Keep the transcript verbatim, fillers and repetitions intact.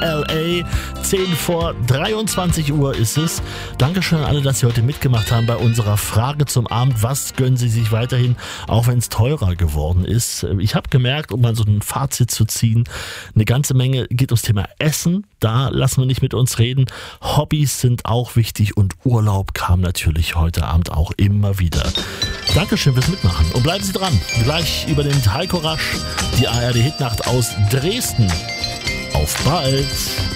L A. zehn vor dreiundzwanzig Uhr ist es. Dankeschön an alle, dass Sie heute mitgemacht haben bei unserer Frage zum Abend. Was gönnen Sie sich weiterhin, auch wenn es teurer geworden ist? Ich habe gemerkt, um mal so ein Fazit zu ziehen, eine ganze Menge geht ums Thema Essen. Da lassen wir nicht mit uns reden. Hobbys sind auch wichtig und Urlaub kam natürlich heute Abend auch immer wieder. Dankeschön fürs Mitmachen und bleiben Sie dran. Gleich über den Heiko Rasch, die A R D Hitnacht aus Dresden. Auf bald!